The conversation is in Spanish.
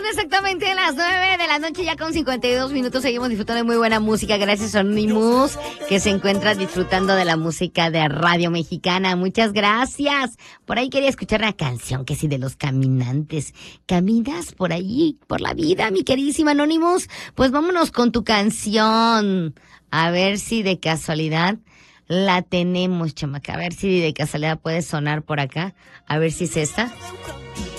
Son exactamente las 9 de la noche, ya con 52 minutos. Seguimos disfrutando de muy buena música. Gracias a Anonymous, que se encuentra disfrutando de la música de Radio Mexicana. Muchas gracias. Por ahí quería escuchar una canción que sí, de Los Caminantes. ¿Caminas por ahí, por la vida, mi queridísima Anonymous? Pues vámonos con tu canción. A ver si de casualidad la tenemos, chamaca. A ver si de casualidad puede sonar por acá. A ver si es esta.